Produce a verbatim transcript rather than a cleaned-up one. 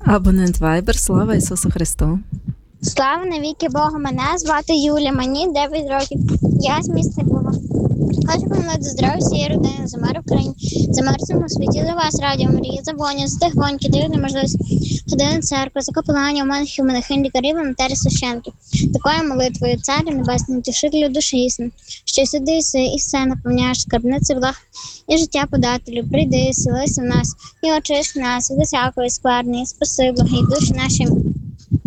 Абонент Viber. Слава Ісусу Христу! Слава навіки Богу! Мене звати Юля, мені дев'ять років. Я з міста Львова. Хочу помилити здоров'я всієї родини, за мир в країні, за мир в цьому світі, за вас, Радіо Марія, за Воню, за тих воньки, дають неможливість ходити в церкву, за капеланів, монахів, монахинь, лікарів, волонтерів, священків. Такою молитвою, Царю Небесний, Утішителю душі існи, що сюди іси, і все наповняєш скарбниці благ, і життя подателю, прийди, селися в нас, і очисти нас від усякої скверни, спаси, благі душі наші.